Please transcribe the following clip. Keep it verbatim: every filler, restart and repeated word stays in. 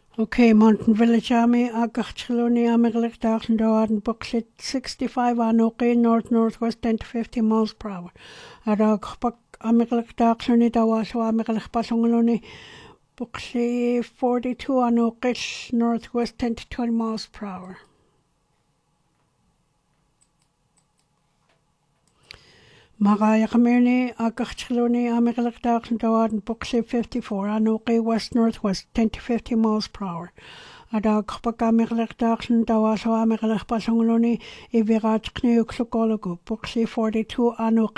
Okay, Mountain Village Army, Agachiloni, Amerlik Darkland Doaden Booklet sixty-five Anoki, North Northwest ten to fifty miles per hour. Aragpak Amerlik Darkloni Dawaso Amerlik Basongaloni Booklet forty-two Anokish, Northwest ten to twenty miles per hour. Magaya Kamini, Agachiloni, Amerlik Darkland Doaden Booklet fifty-four Anoki, West Northwest ten to fifty miles per hour. Adag Pakamerlik Darkland Dawaso Amerlik Basongaloni, Ivirat Kneuklokologу, Booklet forty-two Anoki.